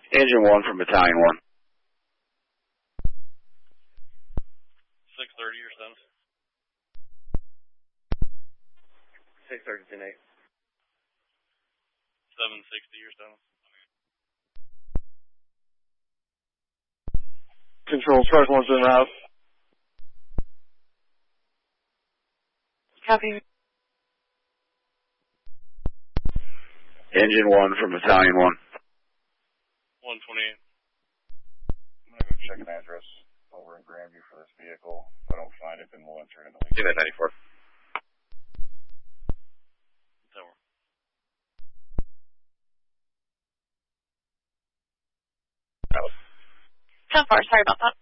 Engine 1 from Battalion 1. 630 or 7. 630 10 8. 760 or 7. Control, Spark 1's in the house. Copy. Engine 1 from Battalion 1. 128. I'm going to go check an address over in Grandview for this vehicle. If I don't find it, then we'll enter it in the lead. Give that 94. Tower. Out. 10-4, sorry about that.